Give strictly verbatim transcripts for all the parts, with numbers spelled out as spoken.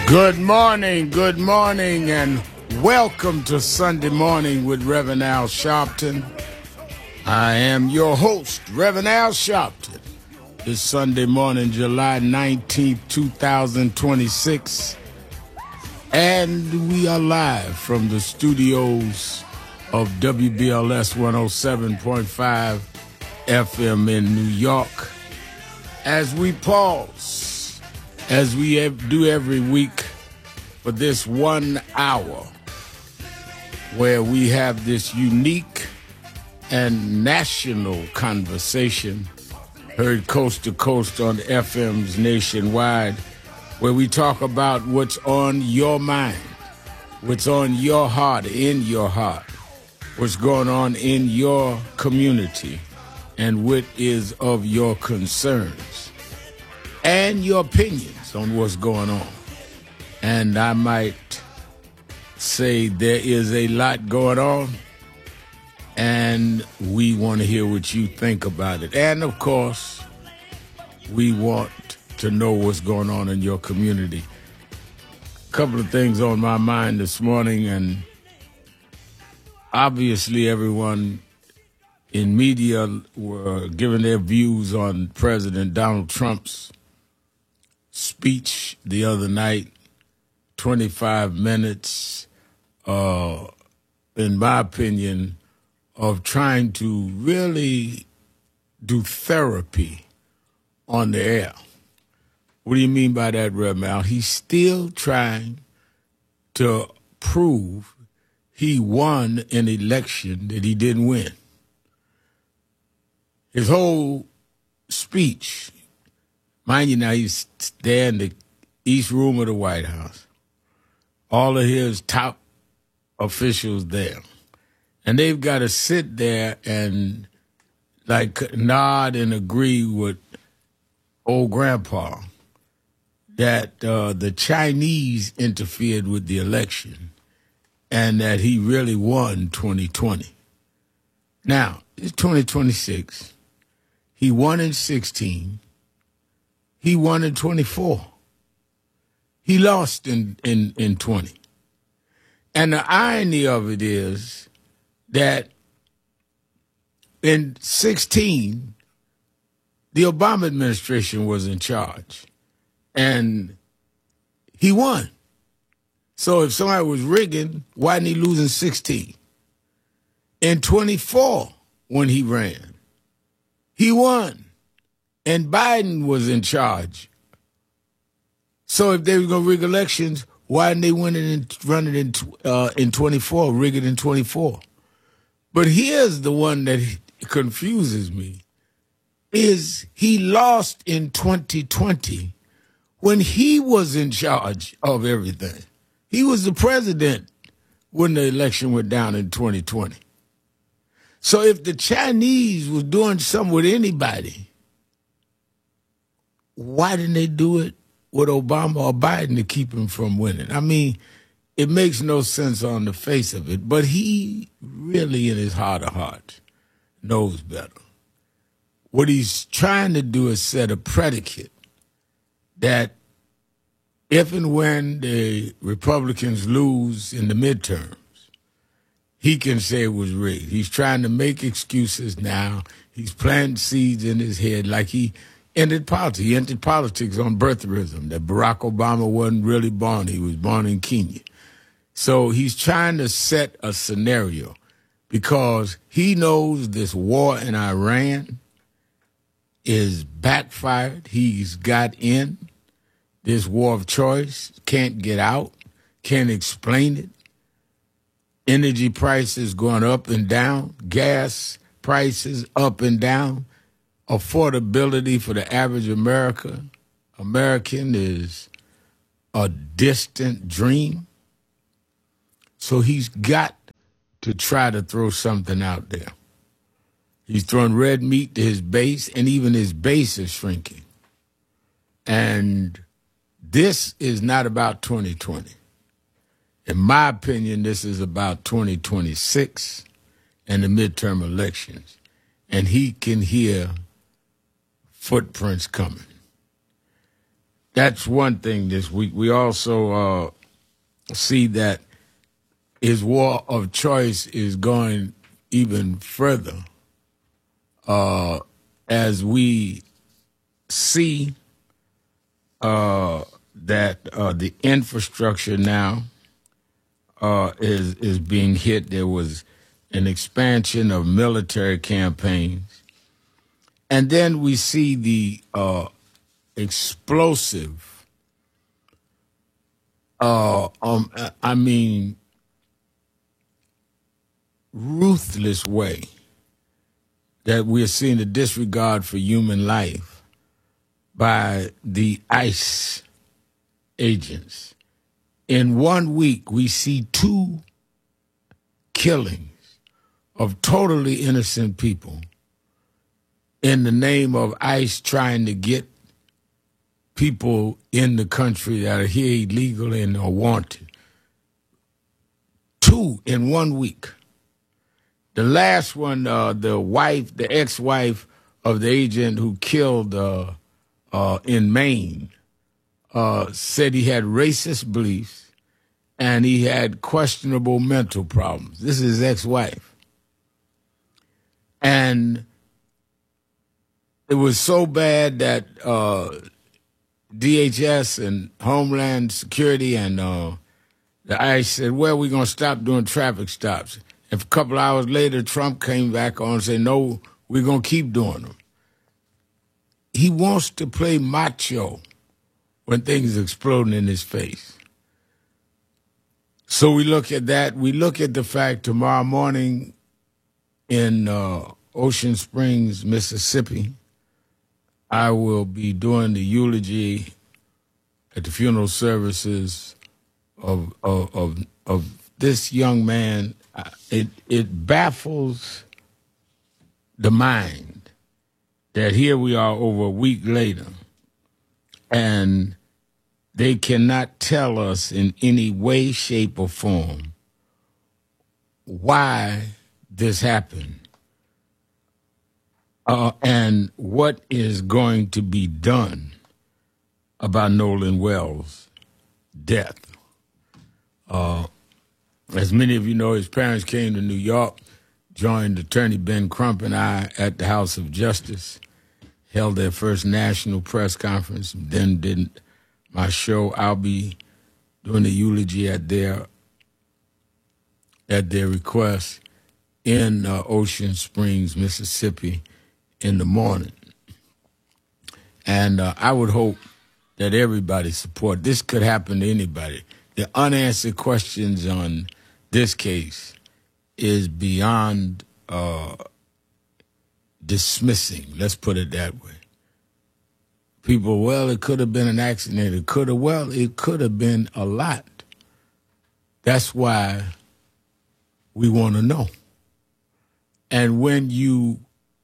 Good morning, good morning, and welcome to Sunday Morning with Reverend Al Sharpton. I am your host, Reverend Al Sharpton. It's Sunday morning, July nineteenth, two thousand twenty-six, and we are live from the studios of W B L S one oh seven point five F M in New York. As we pause, as we do every week for this one hour where we have this unique and national conversation heard coast to coast on F Ms nationwide, where we talk about what's on your mind, what's on your heart, in your heart, what's going on in your community, and what is of your concerns and your opinions on what's going on. And I might say there is a lot going on, and we want to hear what you think about it. And, of course, we want to know what's going on in your community. A couple of things on my mind this morning, and obviously everyone in media were giving their views on President Donald Trump's speech the other night, twenty-five minutes, uh, in my opinion, of trying to really do therapy on the air. What do you mean by that, Rev Mal? He's still trying to prove he won an election that he didn't win. His whole speech, mind you now, he's there in the East Room of the White House. All of his top officials there. And they've got to sit there and, like, nod and agree with old grandpa that uh, the Chinese interfered with the election and that he really won twenty twenty. Now, it's twenty twenty-six. He won in sixteen. He won in twenty-four. He lost in, in, in twenty. And the irony of it is that in sixteen, the Obama administration was in charge, and he won. So if somebody was rigging, why didn't he lose in sixteen? In twenty-four, when he ran, he won, and Biden was in charge. So if they were going to rig elections, why didn't they win it and run it in uh, in twenty-four, rig it in twenty-four? But here's the one that confuses me, is he lost in twenty twenty when he was in charge of everything. He was the president when the election went down in twenty twenty. So if the Chinese was doing something with anybody, why didn't they do it with Obama or Biden to keep him from winning? I mean, it makes no sense on the face of it, but he really, in his heart of hearts, knows better. What he's trying to do is set a predicate that if and when the Republicans lose in the midterms, he can say it was rigged. He's trying to make excuses now. He's planting seeds in his head like he ended politics. He entered politics on birtherism, that Barack Obama wasn't really born. He was born in Kenya. So he's trying to set a scenario because he knows this war in Iran is backfired. He's got in this war of choice, can't get out, can't explain it. Energy prices going up and down, gas prices up and down. Affordability for the average America, American is a distant dream. So he's got to try to throw something out there. He's throwing red meat to his base, and even his base is shrinking. And this is not about twenty twenty. In my opinion, this is about twenty twenty-six and the midterm elections. And he can hear footprints coming. That's one thing this week. We also uh, see that his war of choice is going even further uh, as we see uh, that uh, the infrastructure now uh, is is being hit. There was an expansion of military campaigns, and then we see the uh, explosive. Uh, um, I mean, ruthless way that we're seeing the disregard for human life by the ICE agents. In one week, we see two killings of totally innocent people in the name of ICE trying to get people in the country that are here illegally and are wanted. Two in one week. The last one, uh, the wife, the ex-wife of the agent who killed uh, uh, in Maine, uh, said he had racist beliefs and he had questionable mental problems. This is his ex-wife. And it was so bad that uh, D H S and Homeland Security and uh, the ICE said, well, we're going to stop doing traffic stops. And a couple hours later, Trump came back on and said, no, we're going to keep doing them. He wants to play macho when things are exploding in his face. So we look at that. We look at the fact tomorrow morning in uh, Ocean Springs, Mississippi, I will be doing the eulogy at the funeral services of of of, of this young man. It it baffles the mind that here we are over a week later, and they cannot tell us in any way, shape, or form why this happened. Uh, and what is going to be done about Nolan Wells' death. Uh, as many of you know, his parents came to New York, joined Attorney Ben Crump and I at the House of Justice, held their first national press conference, then did my show. I'll be doing the eulogy at their, at their request in uh, Ocean Springs, Mississippi, in the morning. And uh, I would hope that everybody support. This could happen to anybody. The unanswered questions on this case is beyond uh, dismissing. Let's put it that way. People, well, it could have been an accident. It could have, well, it could have been a lot. That's why we want to know. And when you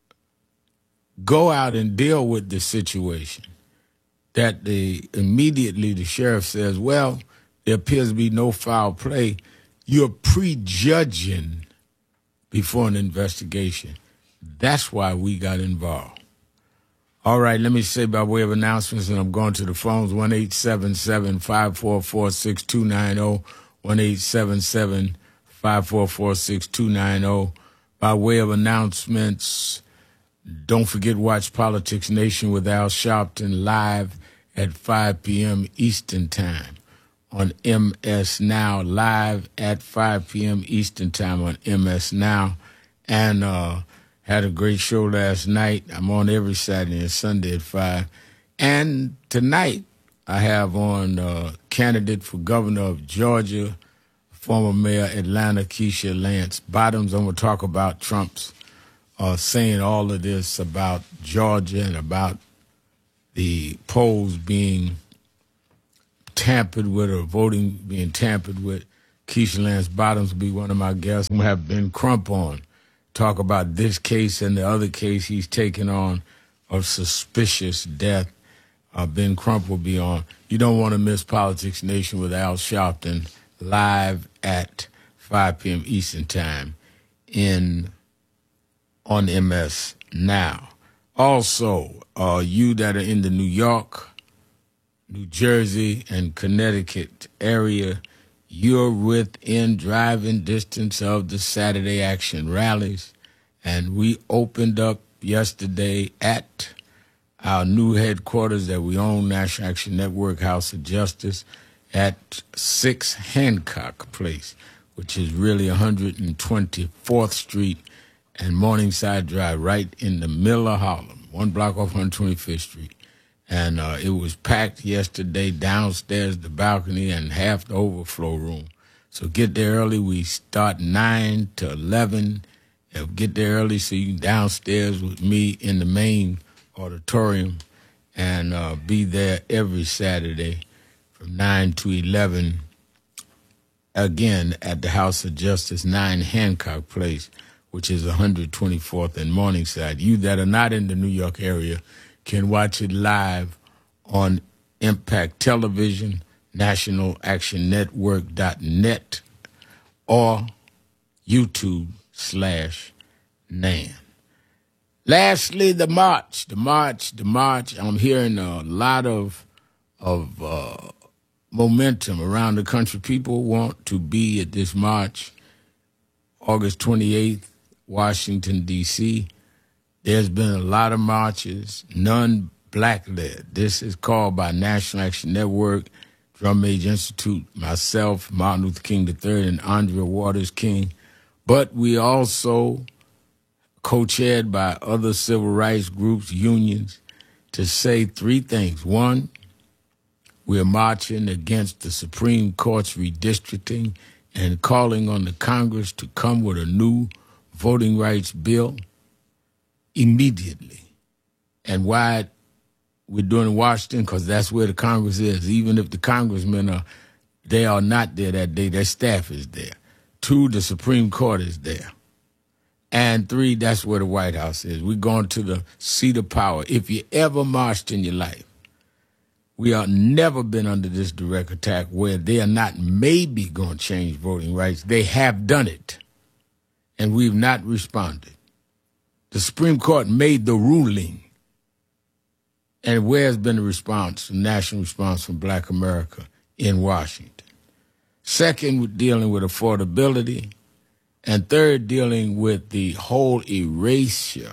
go out and deal with the situation, that the immediately the sheriff says, well, there appears to be no foul play, you're prejudging before an investigation. That's why we got involved. All right, let me say by way of announcements, and I'm going to the phones, one eight seven seven, five four four, six two nine zero, one eight seven seven, five four four, six two nine zero. By way of announcements, don't forget, watch Politics Nation with Al Sharpton live at five p.m. Eastern Time on M S Now, live at five p.m. Eastern Time on M S Now. And uh, had a great show last night. I'm on every Saturday and Sunday at five. And tonight I have on uh, candidate for governor of Georgia, former mayor Atlanta, Keisha Lance Bottoms. I'm going to talk about Trump's Uh, saying all of this about Georgia and about the polls being tampered with or voting being tampered with. Keisha Lance Bottoms will be one of my guests. I'm going to have Ben Crump on, talk about this case and the other case he's taken on of suspicious death. Uh, Ben Crump will be on. You don't want to miss Politics Nation with Al Sharpton live at five p.m. Eastern Time in on M S Now. Also, uh, you that are in the New York New Jersey, and Connecticut area, you're within driving distance of the Saturday Action rallies. And we opened up yesterday at our new headquarters that we own, National Action Network House of Justice, at six Hancock Place, which is really one hundred twenty-fourth Street and Morningside Drive, right in the middle of Harlem, one block off one hundred twenty-fifth Street. And uh, it was packed yesterday downstairs, the balcony, and half the overflow room. So get there early. We start nine to eleven. Uh, get there early so you can downstairs with me in the main auditorium and uh, be there every Saturday from nine to eleven, again at the House of Justice, nine Hancock Place, which is one hundred twenty-fourth and Morningside. You that are not in the New York area can watch it live on Impact Television, national action network dot net, or YouTube slash Nan. Lastly, the march, the march, the march. I'm hearing a lot of of uh, momentum around the country. People want to be at this march, August twenty-eighth, Washington, D C There's been a lot of marches, none black-led. This is called by National Action Network, Drum Age Institute, myself, Martin Luther King the third, and Andrea Waters King. But we also co-chaired by other civil rights groups, unions, to say three things. One, we're marching against the Supreme Court's redistricting and calling on the Congress to come with a new voting rights bill immediately. And why we're doing it in Washington, because that's where the Congress is. Even if the congressmen are, they are not there that day, their staff is there. Two, the Supreme Court is there. And three, that's where the White House is. We're going to the seat of power. If you ever marched in your life, we have never been under this direct attack where they are not maybe going to change voting rights. They have done it, and we've not responded. The Supreme Court made the ruling, and where has been the response, the national response from Black America in Washington? Second, we're dealing with affordability. And third, dealing with the whole erasure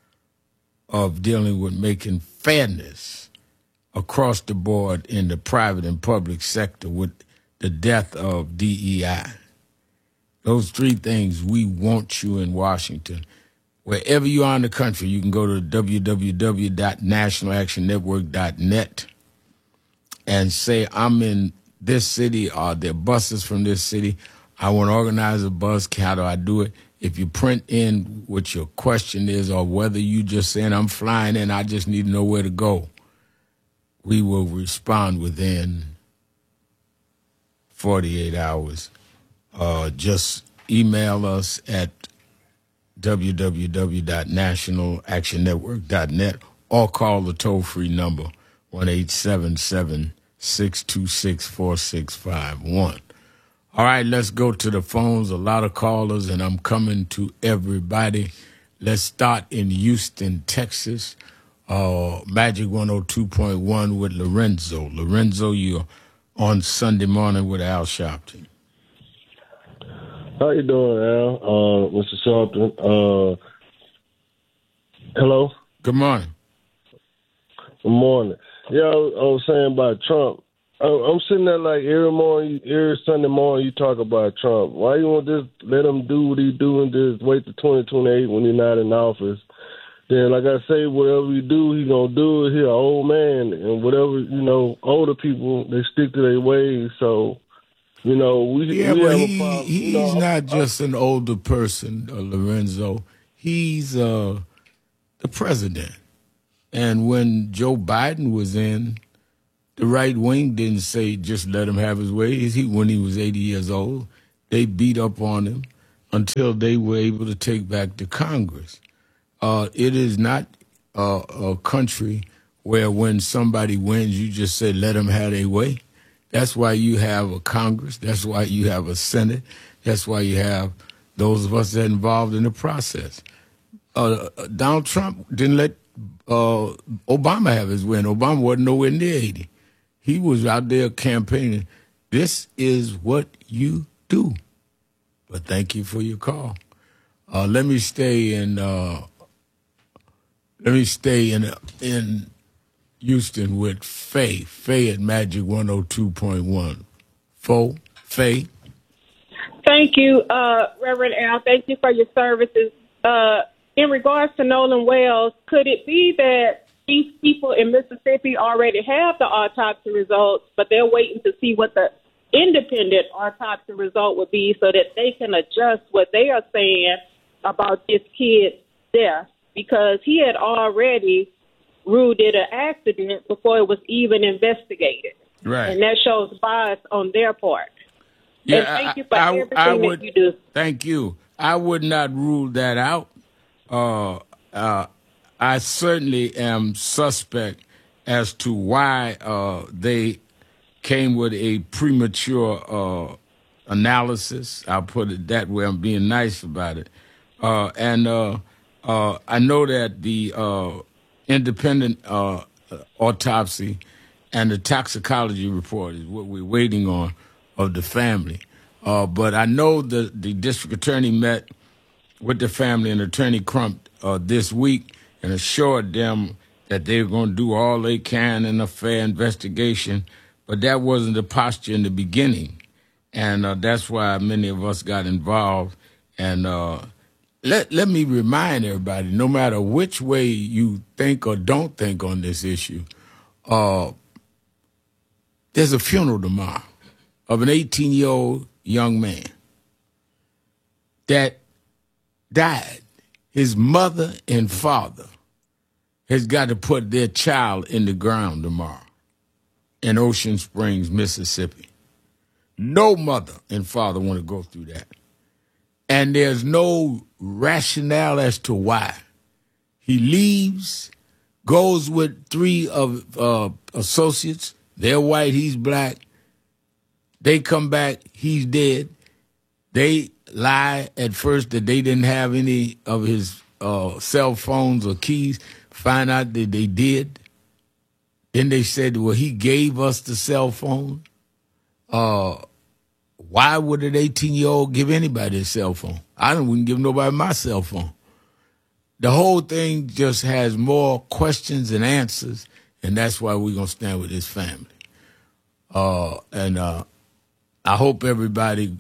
of dealing with making fairness across the board in the private and public sector with the death of D E I. Those three things we want you in Washington. Wherever you are in the country, you can go to w w w dot national action network dot net and say, I'm in this city, or there are buses from this city. I want to organize a bus. How do I do it? If you print in what your question is, or whether you just saying, I'm flying in, I just need to know where to go, we will respond within forty-eight hours. Uh, just email us at w w w dot national action network dot net or call the toll-free number one eight seven seven, six two six, four six five one. All right, let's go to the phones. A lot of callers, and I'm coming to everybody. Let's start in Houston, Texas. Uh, Magic one oh two point one with Lorenzo. Lorenzo, you're on Sunday morning with Al Sharpton. How you doing, Al? Uh, Mister Sharpton. Uh, hello? Good morning. Good morning. Yeah, I was, I was saying about Trump. I'm sitting there like every morning, every Sunday morning, you talk about Trump. Why you want to just let him do what he do and just wait till twenty twenty-eight when he's not in office? Then, like I say, whatever he do, he gonna do it. He an old man, and whatever, you know, older people, they stick to their ways. So, you know, we yeah, we but have he, a problem. he's you know, not just an older person, uh, Lorenzo. He's uh, the president. And when Joe Biden was in, the right wing didn't say just let him have his way. He, when he was eighty years old, they beat up on him until they were able to take back the Congress. Uh, it is not uh, a country where when somebody wins, you just say let them have their way. That's why you have a Congress. That's why you have a Senate. That's why you have those of us that are involved in the process. Uh, Donald Trump didn't let uh, Obama have his win. Obama wasn't nowhere near eighty. He was out there campaigning. This is what you do. But thank you for your call. Uh, let me stay in. Uh, let me stay in in Houston with Faye. Faye at Magic one oh two point one. Fo, Faye. Thank you, uh, Reverend Al. Thank you for your services. Uh, in regards to Nolan Wells, could it be that these people in Mississippi already have the autopsy results, but they're waiting to see what the independent autopsy result would be so that they can adjust what they are saying about this kid's death? Because he had already ruled it an accident before it was even investigated. Right. And that shows bias on their part. Yeah, and thank you for I, everything I would, that you do. Thank you. I would not rule that out. Uh, uh, I certainly am suspect as to why uh, they came with a premature uh, analysis. I'll put it that way. I'm being nice about it. Uh, and uh, uh, I know that the uh, independent uh, autopsy and the toxicology report is what we're waiting on of the family. Uh, but I know the, the district attorney met with the family and Attorney Crump uh, this week and assured them that they're going to do all they can in a fair investigation. But that wasn't the posture in the beginning. And uh, that's why many of us got involved. And uh, let, let me remind everybody, no matter which way you think or don't think on this issue, uh, there's a funeral tomorrow of an eighteen-year-old young man that died. His mother and father has got to put their child in the ground tomorrow in Ocean Springs, Mississippi. No mother and father want to go through that. And there's no rationale as to why. He leaves, goes with three of uh, associates. They're white, he's black. They come back, he's dead. They lie at first that they didn't have any of his uh, cell phones or keys. Find out that they did. Then they said, well, he gave us the cell phone. Uh, why would an eighteen-year-old give anybody a cell phone? I wouldn't give nobody my cell phone. The whole thing just has more questions than answers, and that's why we're going to stand with his family. Uh, and uh, I hope everybody,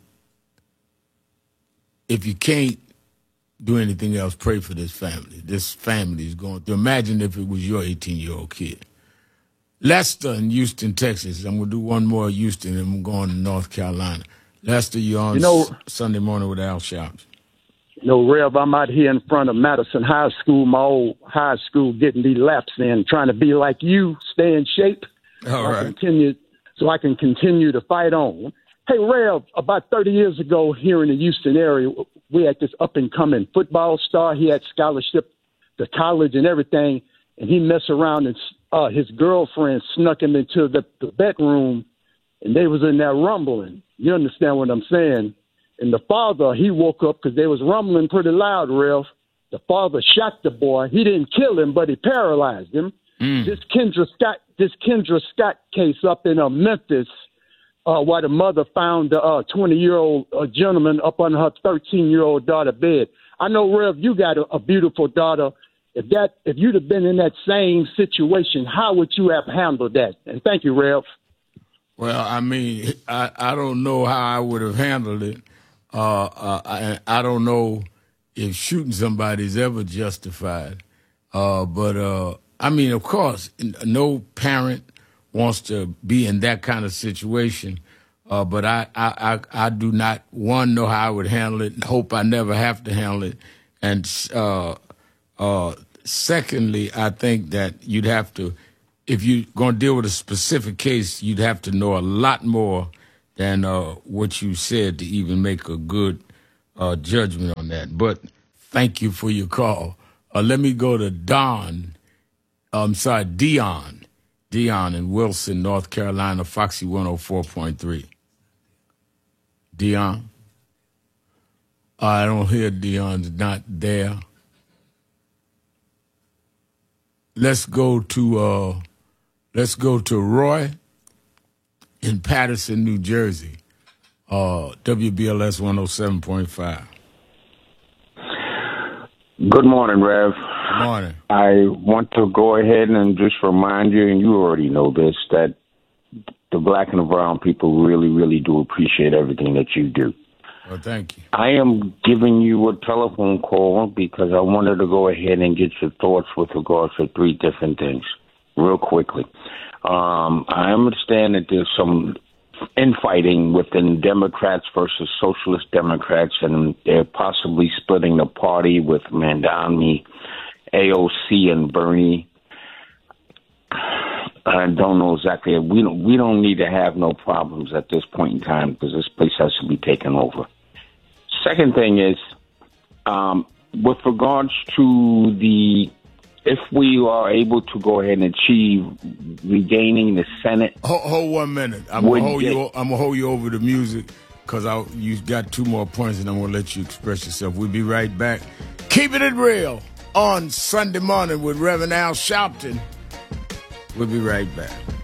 if you can't do anything else, pray for this family. This family is going through. Imagine if it was your eighteen-year-old kid. Lester in Houston, Texas. I'm going to do one more Houston, and I'm going to North Carolina. Lester, you're on you know, S- Sunday morning with Al Sharpton. You know, Rev, I'm out here in front of Madison High School, my old high school, getting these laps in, trying to be like you, stay in shape. All so right. I continue, so I can continue to fight on. Hey, Rev, about thirty years ago here in the Houston area, we had this up-and-coming football star. He had scholarship to college and everything, and he messed around and uh, his girlfriend snuck him into the, the bedroom, and they was in there rumbling. You understand what I'm saying? And the father, he woke up because they was rumbling pretty loud, Rev. The father shot the boy. He didn't kill him, but he paralyzed him. Mm. This Kendra Scott, this Kendra Scott case up in uh, Memphis, uh, where the mother found the uh, twenty-year-old uh, gentleman up on her thirteen-year-old daughter bed. I know, Rev, you got a, a beautiful daughter. If that, if you'd have been in that same situation, how would you have handled that? And thank you, Rev. Well, I mean, I, I don't know how I would have handled it. Uh, uh, I, I don't know if shooting somebody is ever justified. Uh, but, uh, I mean, of course, no parent wants to be in that kind of situation. Uh, but I, I, I, I do not, one, know how I would handle it and hope I never have to handle it. And uh, uh, secondly, I think that you'd have to, if you're going to deal with a specific case, you'd have to know a lot more than uh, what you said to even make a good uh, judgment on that. But thank you for your call. Uh, let me go to Don. I'm sorry, Dion. Dion in Wilson, North Carolina, Foxy one oh four point three. Dion? I don't hear Dion's not there. Let's go to uh, let's go to Roy. in Paterson, New Jersey. Uh, W B L S one oh seven point five. Good morning, Rev. Good morning. I want to go ahead and just remind you, and you already know this, that the black and the brown people really, really do appreciate everything that you do. Well, thank you. I am giving you a telephone call because I wanted to go ahead and get your thoughts with regards to three different things real quickly. Um, I understand that there's some infighting within Democrats versus Socialist Democrats, and they're possibly splitting the party with Mamdani, A O C, and Bernie. I don't know exactly. We don't, we don't need to have no problems at this point in time because this place has to be taken over. Second thing is, um, with regards to the, if we are able to go ahead and achieve regaining the Senate. Hold, hold one minute. I'm gonna hold you. I'm gonna hold you over the music because I you got two more points, and I'm gonna let you express yourself. We'll be right back. Keeping it real on Sunday morning with Reverend Al Sharpton. We'll be right back.